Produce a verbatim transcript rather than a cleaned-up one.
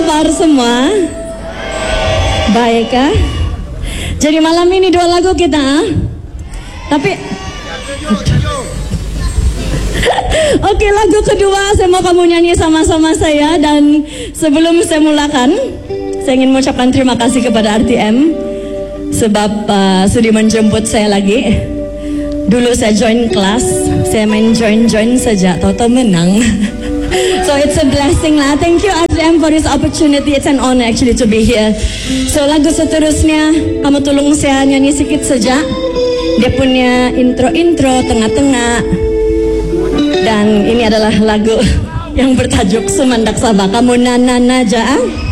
kabar semua? Baik kah? Jadi malam ini dua lagu kita. Tapi oke, lagu kedua saya mau kamu nyanyi sama-sama saya. Dan sebelum saya mulakan, saya ingin mengucapkan terima kasih kepada R T M sebab uh, sudah menjemput saya lagi. Dulu saya join kelas, saya main join-join saja, toto menang. So it's a blessing lah. Thank you R T M for this opportunity. It's an honor actually to be here. So lagu seterusnya kamu tolong saya nyanyi sedikit saja. Dia punya intro-intro, tengah-tengah. Dan ini adalah lagu yang bertajuk Sumandak Sabah. Kamu nana naja.